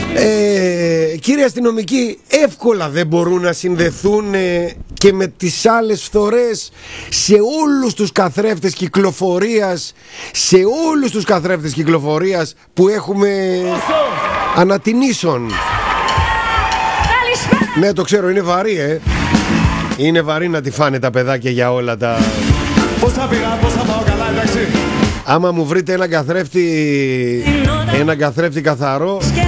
Κύριε αστυνομικοί, εύκολα δεν μπορούν να συνδεθούν και με τις άλλες φθορές σε όλους τους καθρέφτες κυκλοφορίας, σε όλους τους καθρέφτες κυκλοφορίας που έχουμε ανά την Ίσον. Ναι, το ξέρω, είναι βαρύ, είναι βαρύ να τη φάνε τα παιδάκια για όλα τα... Πώς θα πήγα, πώς θα πάω καλά, εντάξει. Άμα μου βρείτε ένα καθρέφτη καθαρό,